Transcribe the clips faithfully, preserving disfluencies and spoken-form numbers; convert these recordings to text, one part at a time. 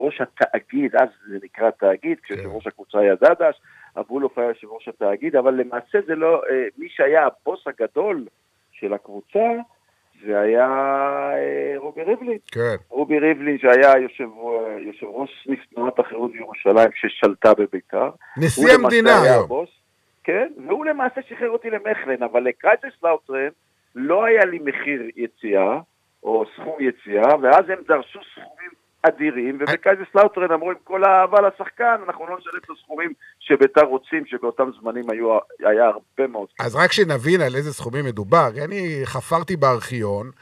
ראש התאגיד, אז זה נקרא תאגיד, כשיושב ראש הקבוצה היה דדש, אבולוף היה יושב ראש התאגיד, אבל למעשה זה לא, מי שהיה הבוס הגדול של הקבוצה, זה היה רובי ריבלין. כן. רובי ריבלין שהיה יושב, יושב ראש סניף תנועת החירות בירושלים ששלטה בביתר. נשיא המדינה היום. הבוס, כן, והוא למעשה שחרר אותי למחלן, אבל לקייזרסלאוטרן לא היה לי מחיר יציאה, או סכום יציאה, ואז הם דרשו סכומים אדירים, ובקייזרסלאוטרן אמרו עם כל האהבה לשחקן, אנחנו לא נשלם את הסכומים שביתר רוצים, שבאותם זמנים היו, היה הרבה מאוד. אז רק שנבין על איזה סכומים מדובר, אני חפרתי בארכיון,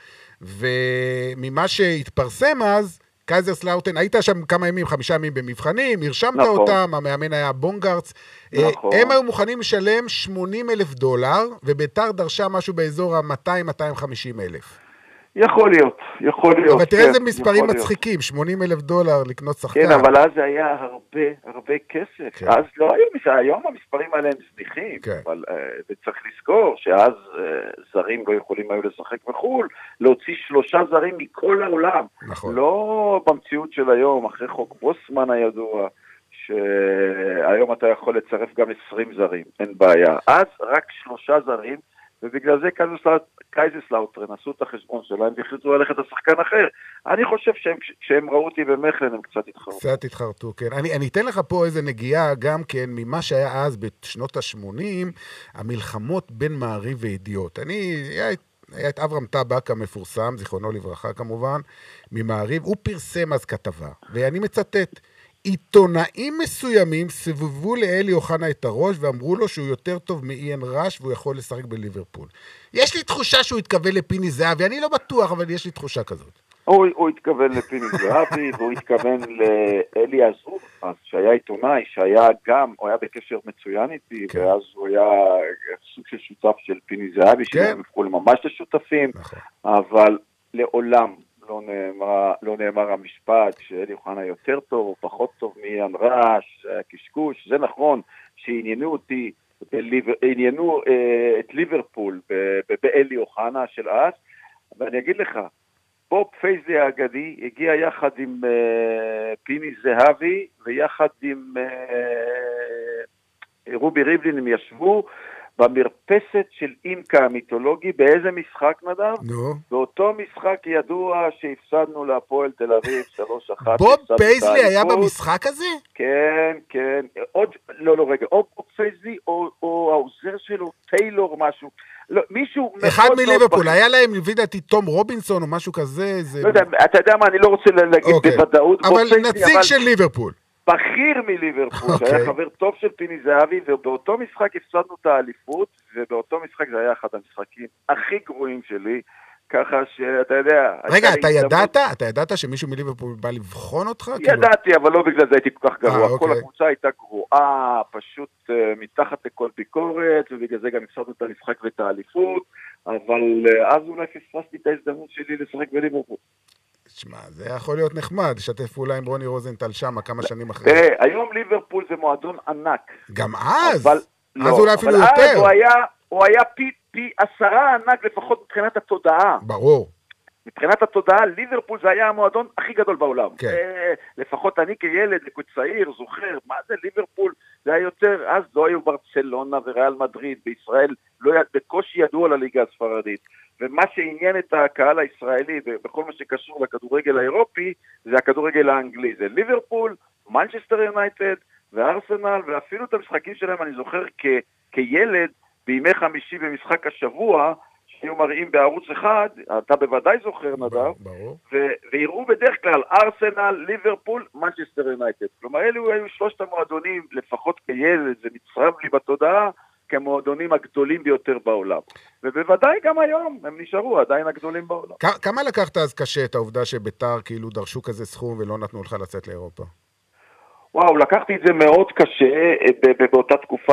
וממה שהתפרסם אז, קייזרסלאוטרן, היית שם כמה ימים, חמישה ימים במבחנים, הרשמת נכון. אותם, המאמן היה בונגרץ, נכון. הם היו מוכנים לשלם שמונים אלף דולר, וביתר דרשה משהו באזור ה-מאתיים עד מאתיים וחמישים אלף. יכול להיות, יכול להיות. אבל תראה איזה מספרים מצחיקים, שמונים אלף דולר לקנות שחקן. כן, אבל אז היה הרבה, הרבה כסף. כן. אז לא היו, היום המספרים האלה הם זניחים, כן. אבל uh, צריך לזכור שאז uh, זרים לא יכולים היו לשחק בחול, להוציא שלושה זרים מכל העולם. נכון. לא במציאות של היום, אחרי חוק בוסמן הידוע, שהיום אתה יכול לצרף גם עשרים זרים, אין בעיה. אז רק שלושה זרים, ובגלל זה קייזרסלאוטרן עשו את החשבון שלהם והחליטו ללכת לשחקן אחר. אני חושב שהם, שהם ראו אותי במחלן, הם קצת התחרטו. קצת התחרטו, כן. אני, אני אתן לך פה איזה נגיעה גם כן ממה שהיה אז בשנות ה-שמונים, המלחמות בין מעריב וידיעות. אני, היה, היה את אברהם טבק המפורסם, זיכרונו לברכה כמובן, ממעריב, הוא פרסם אז כתבה, ואני מצטט, עיתונאים מסוימים סבבו לאלי אוחנה את הראש ואמרו לו שהוא יותר טוב מאיין ראש והוא יכול לשחק בליברפול. יש לי תחושה שהוא התכוון לפיני זהבי, אני לא בטוח, אבל יש לי תחושה כזאת. הוא, הוא התכוון לפיני זהבי, והוא התכוון לאלי עזוב, אז שהיה עיתונאי, שהיה גם, הוא היה בקשר מצוין איתי, כן. ואז הוא היה סוג של שותף של פיני זהבי, כן. שהם הפכו לממש לשותפים, נכון. אבל לעולם, לא נאמר, לא נאמר המשפט שאלי אוחנה יותר טוב או פחות טוב מאיין ראש, קשקוש, זה נכון שעניינו אותי, עניינו אה, את ליברפול באלי אוחנה של אז, ואני אגיד לך, בוב פייזלי האגדי הגיע יחד עם אה, פיני זהבי ויחד עם אה, רובי ריבלין, הם ישבו במרפסת של אינקה המיתולוגי, באיזה משחק נדב? נו. באותו משחק ידוע שהפסדנו להפועל תל אביב, שלוש אחת. בוב פייזלי היה במשחק הזה? כן, כן. עוד, לא, לא, רגע, או בוב פייזלי, או, או העוזר שלו, טיילור, משהו. לא, מישהו... אחד מליברפול, היה להם, לדעתי, תום רובינסון או משהו כזה, זה... לא יודע, אתה יודע מה, אני לא רוצה להגיד okay. בוודאות. אבל נציג אבל... של ליברפול. בכיר מליברפול, okay. שהיה חבר טוב של פיני זהבי, ובאותו משחק הפסדנו את האליפות, ובאותו משחק זה היה אחד המשחקים הכי גרועים שלי, ככה שאתה יודע... רגע, אתה ידעת? אתה ידעת שמישהו מליברפול בא לבחון אותך? ידעתי, אבל לא בגלל זה הייתי כל כך גרוע. כל הקבוצה הייתה גרועה, פשוט מתחת לכל ביקורת, ובגלל זה גם הפסדנו את המשחק ואת האליפות, אבל אז אולי פספסתי את ההזדמנות שלי לשחק בליברפול. תשמע, זה יכול להיות נחמד, לשתף פעולה עם רוני רוזנטל שם כמה שנים אחרי. היום ליברפול זה מועדון ענק. גם אז? אז אולי אפילו יותר. אבל אז הוא היה פי פי עשרה ענק לפחות מבחינת התודעה. ברור. מבחינת התודעה, ליברפול זה היה המועדון הכי גדול בעולם. כן. לפחות אני כילד, כצעיר, זוכר, מה זה ליברפול? זה היה יותר, אז לא היו ברצלונה וריאל מדריד בישראל, לא היה, בקושי ידוע על הליגה הספרדית. ומה שעניין את הקהל הישראלי, בכל מה שקשור לכדורגל האירופי, זה הכדורגל האנגלי. זה ליברפול, מנצ'סטר יונייטד וארסנל, ואפילו את המשחקים שלהם אני זוכר כ- כילד, בימי חמישי במשחק השבוע, שהיו מראים בערוץ אחד, אתה בוודאי זוכר נדב, ו- ויראו בדרך כלל ארסנל, ליברפול, מנצ'סטר יונייטד. כלומר, אלו היו שלושת המועדונים, לפחות כילד, זה נצרב לי בתודעה, כמועדונים הגדולים ביותר בעולם. ובוודאי גם היום הם נשארו עדיין הגדולים בעולם. כמה לקחת אז קשה את העובדה שביתר כאילו דרשו כזה סכום ולא נתנו לך לצאת לאירופה? וואו, לקחתי את זה מאוד קשה באותה תקופה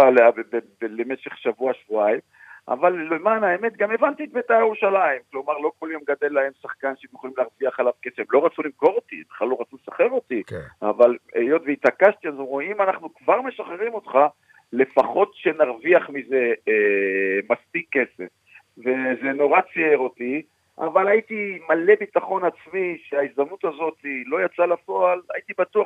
למשך שבוע, שבועיים, אבל למען האמת גם הבנתי את בית"ר ירושלים, כלומר לא כל יום גדל להם שחקן שיכולים להרוויח עליו כסף, לא רצו למכור אותי, בכלל לא רצו לשחרר אותי, okay. אבל היות והתעקשתי, אז רואים אנחנו כבר משחררים אותך, לפחות שנרוויח מזה אה, מספיק כסף, וזה נורא צייר אותי, אבל הייתי מלא ביטחון עצמי שההזדמנות הזאת לא יצאה לפועל, הייתי בטוח